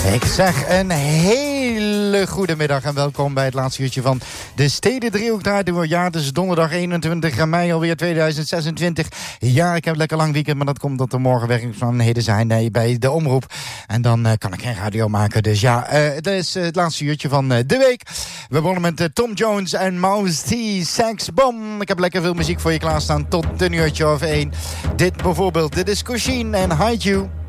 Ik zeg een hele goede middag en welkom bij het laatste uurtje van de Steden Driehoek draait door. Ja, het is donderdag 21 mei alweer 2026. Ja, ik heb een lekker lang weekend, maar dat komt omdat er morgen werkzaamheden zijn bij de omroep. En dan kan ik geen radio maken. Dus ja, het is het laatste uurtje van de week. We begonnen met Tom Jones en Mouse T. Sax Bomb. Ik heb lekker veel muziek voor je klaarstaan tot een uurtje of 1. Dit bijvoorbeeld, dit is Cushing en Hide You.